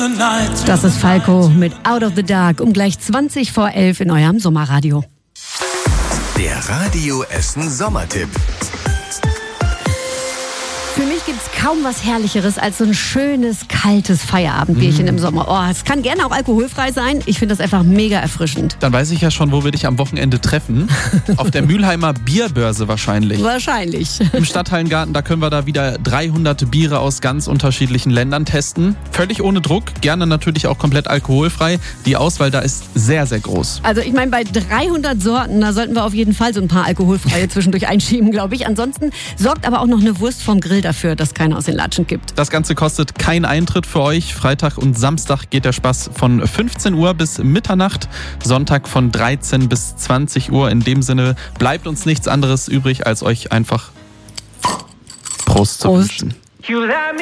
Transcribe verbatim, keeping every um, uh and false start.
Das ist Falco mit Out of the Dark um gleich zwanzig vor elf in eurem Sommerradio. Der Radio Essen Sommertipp. Für mich gibt's kaum was Herrlicheres als so ein schönes, kaltes Feierabendbierchen mm. im Sommer. Oh, es kann gerne auch alkoholfrei sein. Ich finde das einfach mega erfrischend. Dann weiß ich ja schon, wo wir dich am Wochenende treffen. Auf der Mülheimer Bierbörse wahrscheinlich. Wahrscheinlich. Im Stadthallengarten, da können wir da wieder dreihundert Biere aus ganz unterschiedlichen Ländern testen. Völlig ohne Druck, gerne natürlich auch komplett alkoholfrei. Die Auswahl da ist sehr, sehr groß. Also ich meine, bei dreihundert Sorten, da sollten wir auf jeden Fall so ein paar alkoholfreie zwischendurch einschieben, glaube ich. Ansonsten sorgt aber auch noch eine Wurst vom Grill dafür, dass keiner aus den Latschen kippt. Das Ganze kostet keinen Eintritt für euch. Freitag und Samstag geht der Spaß von fünfzehn Uhr bis Mitternacht. Sonntag von dreizehn bis zwanzig Uhr. In dem Sinne bleibt uns nichts anderes übrig, als euch einfach Prost zu Prost. wünschen.